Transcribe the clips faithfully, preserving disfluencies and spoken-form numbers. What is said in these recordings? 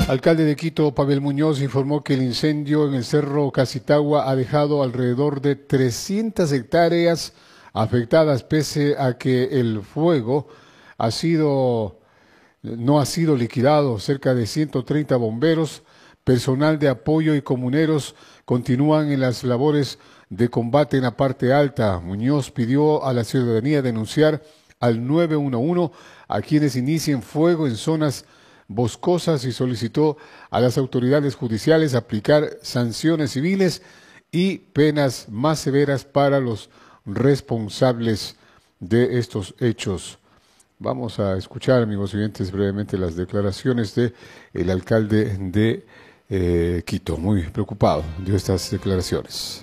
Alcalde de Quito, Pavel Muñoz, informó que el incendio en el Cerro Casitagua ha dejado alrededor de trescientas hectáreas afectadas, pese a que el fuego ha sido, no ha sido liquidado. Cerca de ciento treinta bomberos, personal de apoyo y comuneros continúan en las labores de combate en la parte alta. Muñoz pidió a la ciudadanía denunciar al nueve uno uno a quienes inicien fuego en zonas boscosas y solicitó a las autoridades judiciales aplicar sanciones civiles y penas más severas para los responsables de estos hechos. Vamos a escuchar, amigos oyentes, brevemente las declaraciones de el alcalde de eh, Quito, muy preocupado de estas declaraciones.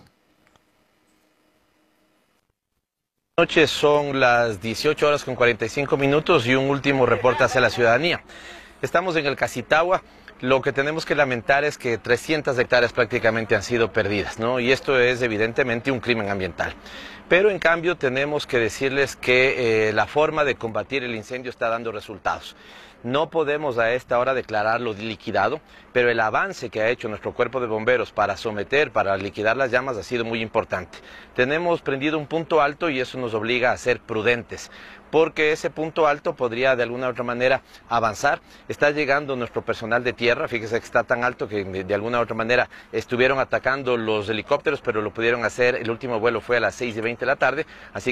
Noche son las dieciocho horas con cuarenta y cinco minutos y un último reporte hacia la ciudadanía. Estamos en el Casitagua. Lo que tenemos que lamentar es que trescientas hectáreas prácticamente han sido perdidas, ¿no? Y esto es evidentemente un crimen ambiental. Pero en cambio tenemos que decirles que eh, la forma de combatir el incendio está dando resultados. No podemos a esta hora declararlo liquidado, pero el avance que ha hecho nuestro cuerpo de bomberos para someter, para liquidar las llamas ha sido muy importante. Tenemos prendido un punto alto y eso nos obliga a ser prudentes, porque ese punto alto podría de alguna u otra manera avanzar. Está llegando nuestro personal de tierra, fíjese que está tan alto que de alguna u otra manera estuvieron atacando los helicópteros, pero lo pudieron hacer, el último vuelo fue a las seis y veinte de la tarde, así